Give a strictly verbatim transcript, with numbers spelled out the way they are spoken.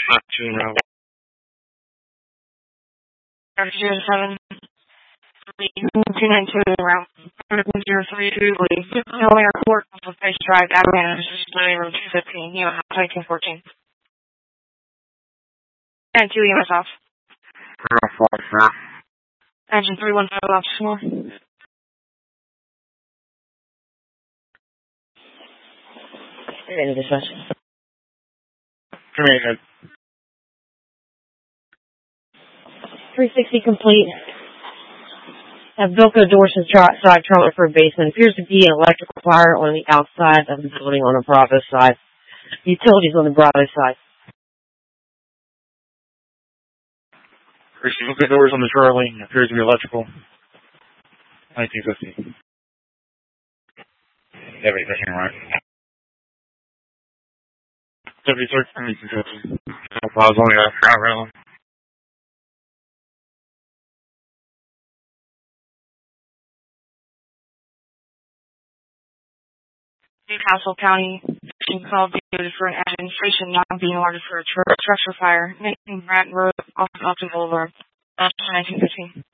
Not two now. zero seven two nine two route zero three two Lee. Telling our court of Face Drive, Atlanta, Road two fifteen, you know, nineteen fourteen. And two E M S off. Engine three one five off small. Ready to dispatch. Come here, three sixty complete. Have Vilco Dorson's side trailer for a basement. Appears to be an electrical fire on the outside of the building on the Bravo side. Utilities on the Bravo side. Receive the doors on the Charlie. Appears to be electrical. nineteen fifty. Deputy fishing right. Deputy search nineteen fifty. I was only after I ran. Newcastle County called duty for an administration not being ordered for a tr- structure fire. nineteen Grant Road, off Upton Boulevard. nineteen fifteen.